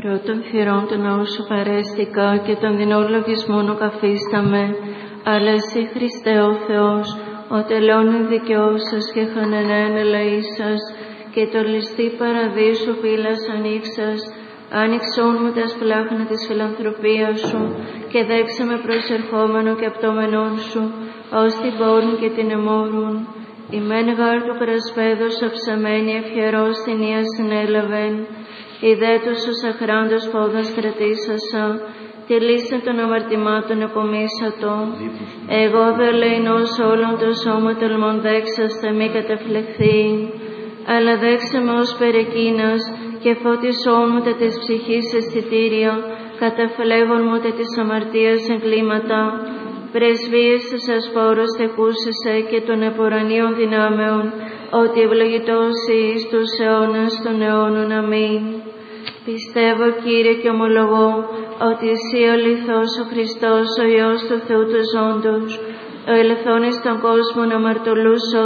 Πρώτων θυρών του ναού σου παρέστηκα και τον δεινό λογισμόνο καφίσταμε, αλλά εσύ Χριστέ ο Θεός, ο τελώνει δικαιώσας και χανενέν ελεήσας, και το ληστή παραδείσου πύλας ανοίξας, άνοιξόν μου τα σπλάχνα της φιλανθρωπίας σου, και δέξε με προσερχόμενο και απτώμενόν σου, ως την πόρνη και την εμόρουν. Η μεν γάρ του κρασπέδος αψαμένη ευχερός την ία συνέλαβεν, η δε τους ως αχράντος πόδας κρατήσασα, τη λύση των αμαρτημάτων επομίσατο. Εγώ δε λεϊνός όλων το σώμα τελμών δέξαστε μη καταφλεχθεί, αλλά δέξε με ως περεκείνας και φώτισόν μου τα της ψυχής αισθητήρια, καταφλέγον μου τα της αμαρτίας εγκλήματα, πρεσβείες σας ασπόρος τεκούσεσαι και των επορανίων δυνάμεων, ότι ευλογητός εις τους αιώνας των αιώνων. Αμήν. Πιστεύω, Κύριε, και ομολογώ ότι εσύ αληθώς ο Χριστός, ο Υιός του Θεού του ζώντος, ο ελθόν εις τον κόσμο αμαρτωλούς